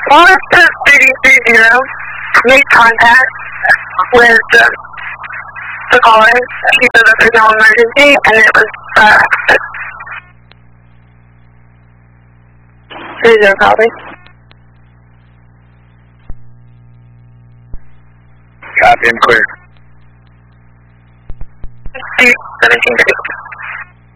Monster 330 made contact with the caller. She said that there's no emergency, and it was 30 copy. Copy and clear. 17.